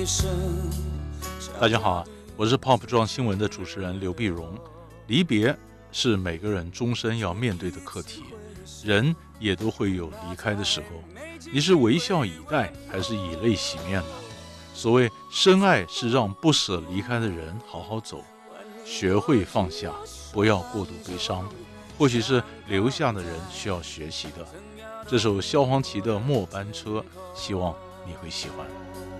大家好，我是 Pop 撞新闻的主持人刘碧荣。离别是每个人终身要面对的课题，人也都会有离开的时候。你是微笑以待，还是以泪洗面呢？所谓深爱，是让不舍离开的人好好走，学会放下，不要过度悲伤，或许是留下的人需要学习的。这首萧煌奇的《末班车》，希望你会喜欢。